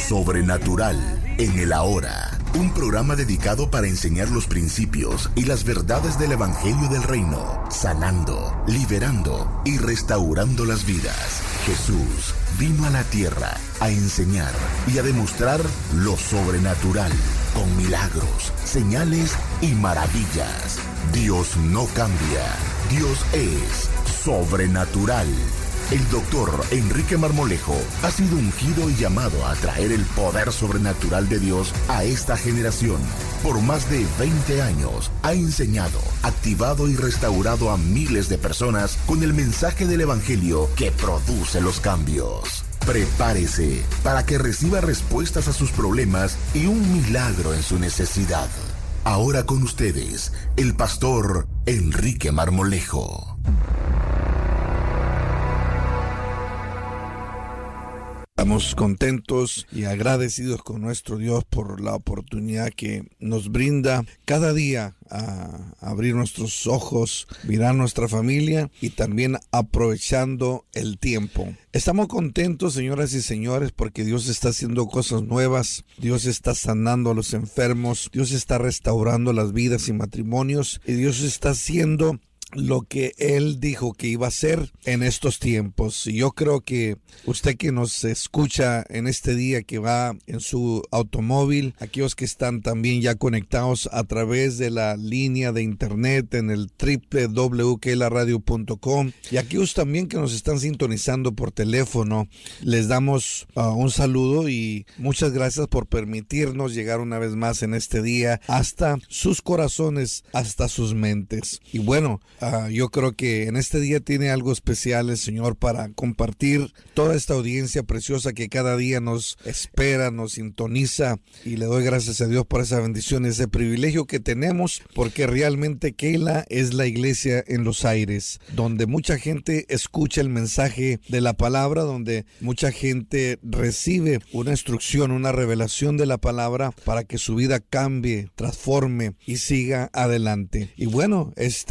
sobrenatural en el ahora. Un programa dedicado para enseñar los principios y las verdades del Evangelio del Reino, sanando, liberando y restaurando las vidas. Jesús vino a la tierra a enseñar y a demostrar lo sobrenatural, con milagros, señales y maravillas. Dios no cambia. Dios es sobrenatural. El doctor Enrique Marmolejo ha sido ungido y llamado a traer el poder sobrenatural de Dios a esta generación. Por más de 20 años ha enseñado, activado y restaurado a miles de personas con el mensaje del Evangelio que produce los cambios. Prepárese para que reciba respuestas a sus problemas y un milagro en su necesidad. Ahora con ustedes, el pastor Enrique Marmolejo. Estamos contentos y agradecidos con nuestro Dios por la oportunidad que nos brinda cada día a abrir nuestros ojos, mirar nuestra familia y también aprovechando el tiempo. Estamos contentos, señoras y señores, porque Dios está haciendo cosas nuevas. Dios está sanando a los enfermos. Dios está restaurando las vidas y matrimonios. Y Dios está haciendo lo que Él dijo que iba a hacer en estos tiempos. Y yo creo que usted que nos escucha en este día, que va en su automóvil, aquellos que están también ya conectados a través de la línea de internet en el www.kelaradio.com, y aquellos también que nos están sintonizando por teléfono, les damos un saludo y muchas gracias por permitirnos llegar una vez más en este día hasta sus corazones, hasta sus mentes. Y bueno, yo creo que en este día tiene algo especial el Señor para compartir toda esta audiencia preciosa que cada día nos espera, nos sintoniza, y le doy gracias a Dios por esa bendición, ese privilegio que tenemos, porque realmente Kela es la iglesia en los aires, donde mucha gente escucha el mensaje de la palabra, donde mucha gente recibe una instrucción, una revelación de la palabra para que su vida cambie, transforme y siga adelante. Y bueno,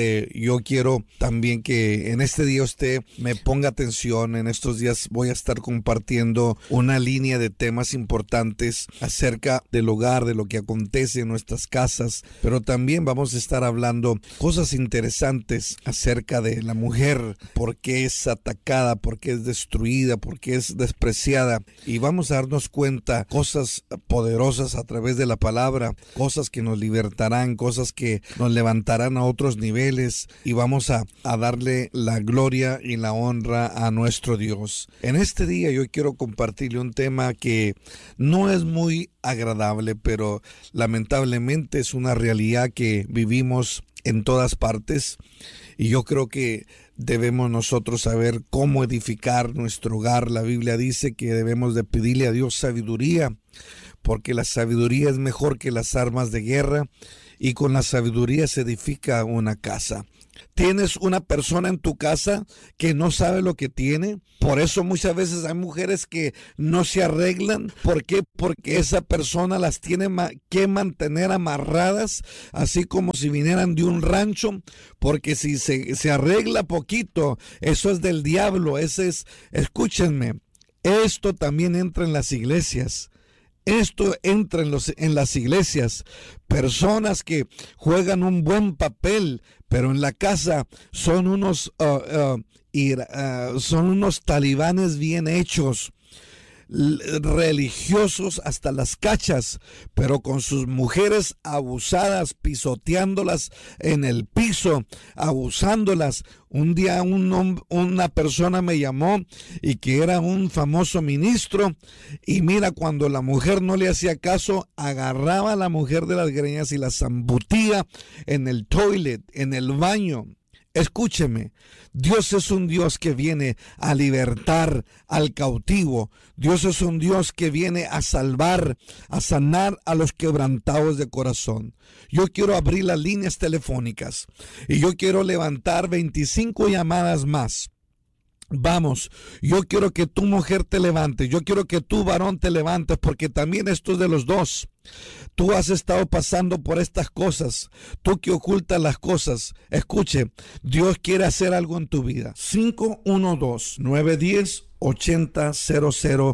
yo quiero también que en este día usted me ponga atención. En estos días voy a estar compartiendo una línea de temas importantes acerca del hogar, de lo que acontece en nuestras casas, pero también vamos a estar hablando cosas interesantes acerca de la mujer, por qué es atacada, por qué es destruida, por qué es despreciada, y vamos a darnos cuenta cosas poderosas a través de la palabra, cosas que nos libertarán, cosas que nos levantarán a otros niveles, y vamos a darle la gloria y la honra a nuestro Dios. En este día yo quiero compartirle un tema que no es muy agradable, pero lamentablemente es una realidad que vivimos en todas partes, y yo creo que debemos nosotros saber cómo edificar nuestro hogar. La Biblia dice que debemos de pedirle a Dios sabiduría, porque la sabiduría es mejor que las armas de guerra, y con la sabiduría se edifica una casa. ¿Tienes una persona en tu casa que no sabe lo que tiene? Por eso muchas veces hay mujeres que no se arreglan. ¿Por qué? Porque esa persona las tiene que mantener amarradas, así como si vinieran de un rancho, porque si se arregla poquito, eso es del diablo. Escúchenme, esto también entra en las iglesias. Esto entra en las iglesias. Personas que juegan un buen papel, pero en la casa son unos talibanes bien hechos, religiosos hasta las cachas, pero con sus mujeres abusadas, pisoteándolas en el piso, abusándolas. Un día una persona me llamó, y que era un famoso ministro, y mira, cuando la mujer no le hacía caso, agarraba a la mujer de las greñas y la zambutía en el toilet, en el baño. Escúcheme, Dios es un Dios que viene a libertar al cautivo. Dios es un Dios que viene a salvar, a sanar a los quebrantados de corazón. Yo quiero abrir las líneas telefónicas y yo quiero levantar 25 llamadas más. Vamos, yo quiero que tu mujer te levante, yo quiero que tu varón te levantes, porque también esto es de los dos. Tú has estado pasando por estas cosas, tú que ocultas las cosas. Escuche, Dios quiere hacer algo en tu vida. 512-910 512-910-8000.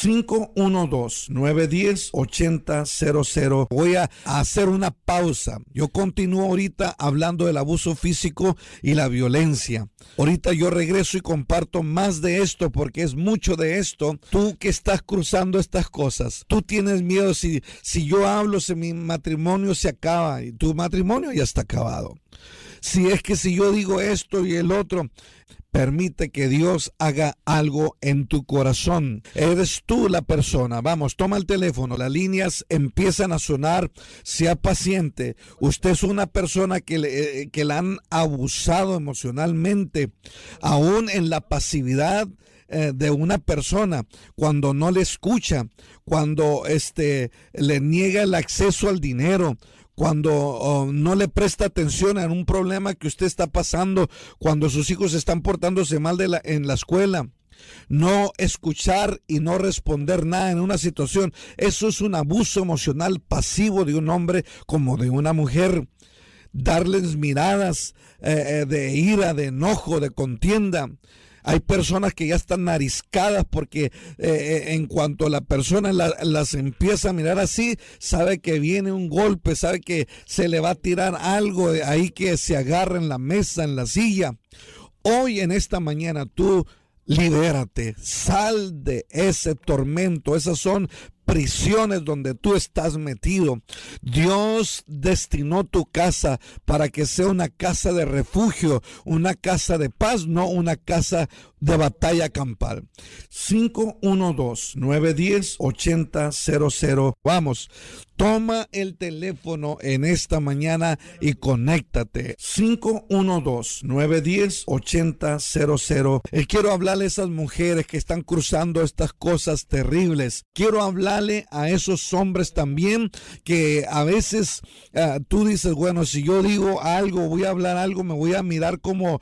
512-910-8000. Voy a hacer una pausa. Yo continúo ahorita hablando del abuso físico y la violencia. Ahorita yo regreso y comparto más de esto porque es mucho de esto. Tú que estás cruzando estas cosas, tú tienes miedo si yo hablo, si mi matrimonio se acaba, y tu matrimonio ya está acabado. Si es que si yo digo esto y el otro, permite que Dios haga algo en tu corazón. Eres tú la persona. Vamos, toma el teléfono. Las líneas empiezan a sonar. Sea paciente. Usted es una persona que la han abusado emocionalmente, aún en la pasividad de una persona, cuando no le escucha, cuando le niega el acceso al dinero, cuando no le presta atención a un problema que usted está pasando, cuando sus hijos están portándose mal en la escuela. No escuchar y no responder nada en una situación, eso es un abuso emocional pasivo de un hombre como de una mujer. Darles miradas de ira, de enojo, de contienda. Hay personas que ya están narizcadas porque en cuanto la persona las empieza a mirar así, sabe que viene un golpe, sabe que se le va a tirar algo ahí, que se agarra en la mesa, en la silla. Hoy en esta mañana tú libérate, sal de ese tormento. Esas son prisiones donde tú estás metido. Dios destinó tu casa para que sea una casa de refugio, una casa de paz, no una casa de batalla campal. 512-910-8000. Vamos, toma el teléfono en esta mañana y conéctate. 512-910-8000. Quiero hablarle a esas mujeres que están cruzando estas cosas terribles. Quiero hablarle a esos hombres también que a veces tú dices, bueno, si yo digo algo, voy a hablar algo, me voy a mirar como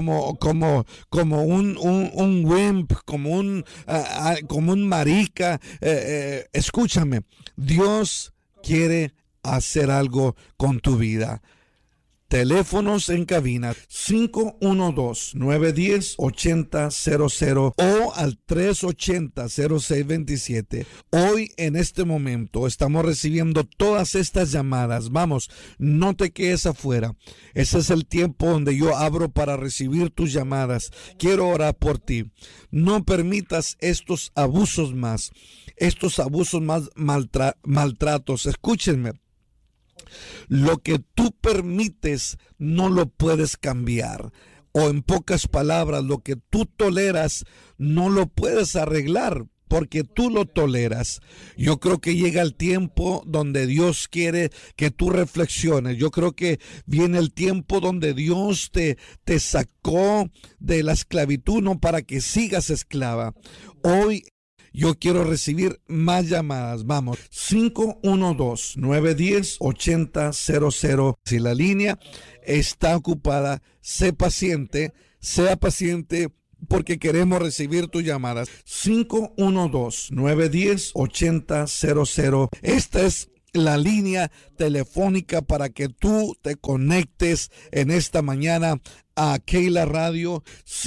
un wimp, como un marica. Escúchame, Dios quiere hacer algo con tu vida. Teléfonos en cabina 512-910-8000 o al 380-0627. Hoy en este momento estamos recibiendo todas estas llamadas. Vamos, no te quedes afuera. Ese es el tiempo donde yo abro para recibir tus llamadas. Quiero orar por ti. No permitas estos abusos más maltratos. Escúchenme. Lo que tú permites no lo puedes cambiar. O en pocas palabras, lo que tú toleras no lo puedes arreglar porque tú lo toleras. Yo creo que llega el tiempo donde Dios quiere que tú reflexiones. Yo creo que viene el tiempo donde Dios te sacó de la esclavitud, no para que sigas esclava. Hoy yo quiero recibir más llamadas. Vamos, 512-910-8000. Si la línea está ocupada, sea paciente porque queremos recibir tus llamadas. 512-910-8000. Esta es la línea telefónica para que tú te conectes en esta mañana a Keila Radio.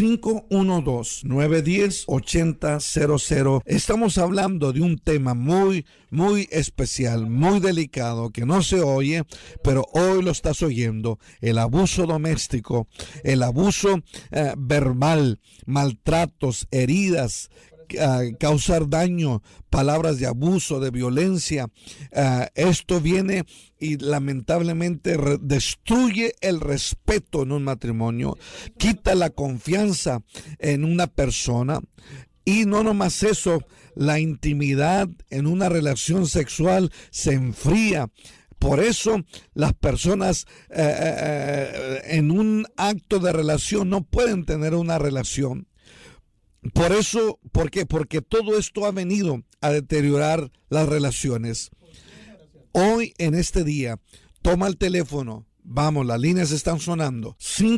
512-910-8000. Estamos hablando de un tema muy, muy especial, muy delicado, que no se oye, pero hoy lo estás oyendo. El abuso doméstico, el abuso verbal, maltratos, heridas, causar daño, palabras de abuso, de violencia. Esto viene y lamentablemente destruye el respeto en un matrimonio, quita la confianza en una persona. Y no nomás eso, la intimidad en una relación sexual se enfría. Por eso las personas en un acto de relación no pueden tener una relación. Por eso, ¿por qué? Porque todo esto ha venido a deteriorar las relaciones. Hoy, en este día, toma el teléfono. Vamos, las líneas están sonando.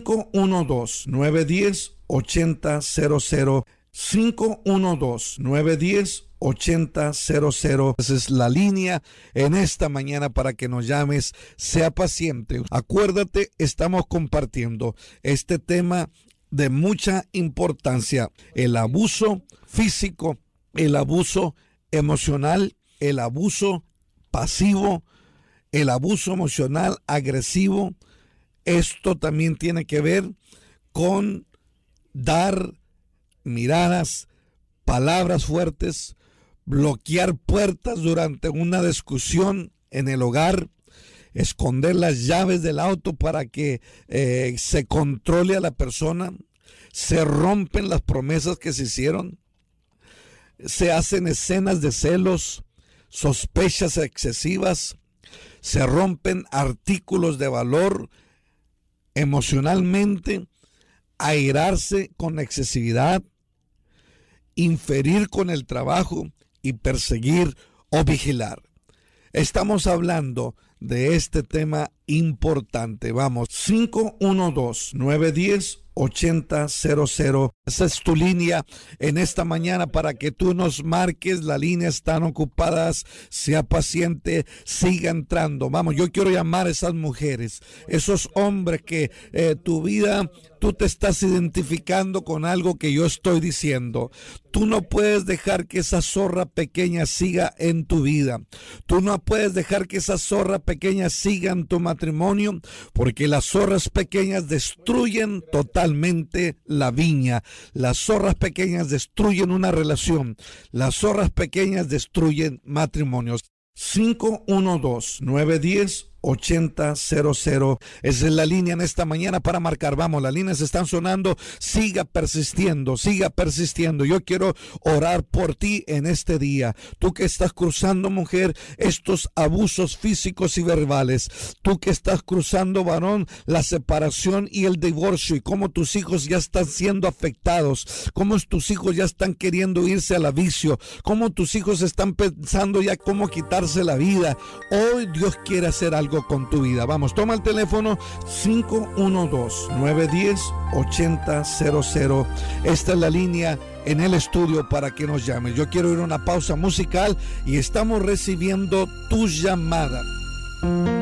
512-910-8000. 512-910-8000. Esa es la línea en esta mañana para que nos llames. Sea paciente. Acuérdate, estamos compartiendo este tema de mucha importancia: el abuso físico, el abuso emocional, el abuso pasivo, el abuso emocional agresivo. Esto también tiene que ver con dar miradas, palabras fuertes, bloquear puertas durante una discusión en el hogar, esconder las llaves del auto para que se controle a la persona. Se rompen las promesas que se hicieron, se hacen escenas de celos, sospechas excesivas, se rompen artículos de valor emocionalmente, airarse con excesividad, inferir con el trabajo y perseguir o vigilar. Estamos hablando de este tema importante. Vamos, 512-910-8000. Esa es tu línea en esta mañana para que tú nos marques. Las líneas están ocupadas. Sea paciente, siga entrando. Vamos, yo quiero llamar a esas mujeres, esos hombres que tu vida, tú te estás identificando con algo que yo estoy diciendo. Tú no puedes dejar que esa zorra pequeña siga en tu vida. Tú no puedes dejar que esa zorra pequeña siga en tu matrimonio, porque las zorras pequeñas destruyen totalmente la viña. Las zorras pequeñas destruyen una relación. Las zorras pequeñas destruyen matrimonios. 512-910-8000. Esa es la línea en esta mañana para marcar. Vamos, las líneas están sonando. Siga persistiendo, siga persistiendo. Yo quiero orar por ti en este día. Tú que estás cruzando, mujer, estos abusos físicos y verbales. Tú que estás cruzando, varón, la separación y el divorcio, y cómo tus hijos ya están siendo afectados, cómo tus hijos ya están queriendo irse al vicio, cómo tus hijos están pensando ya cómo quitarse la vida. Hoy Dios quiere hacer algo con tu vida. Vamos, toma el teléfono 512-910-8000. Esta es la línea en el estudio para que nos llames. Yo quiero ir a una pausa musical y estamos recibiendo tus llamadas.